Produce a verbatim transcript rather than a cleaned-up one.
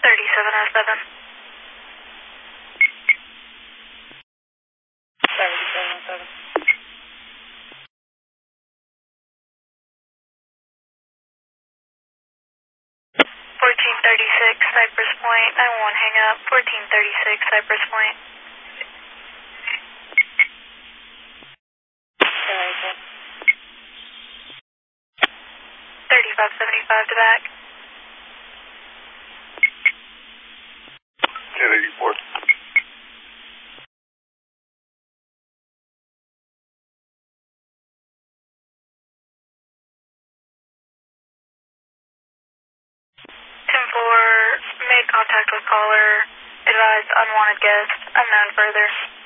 thirty-seven oh seven. thirty-seven oh seven. fourteen thirty-six Cypress Point, nine one hang up, fourteen thirty-six Cypress Point. thirty-five seventy-five to back. ten eighty-four. ten four, made contact with caller, advised unwanted guest, unknown further.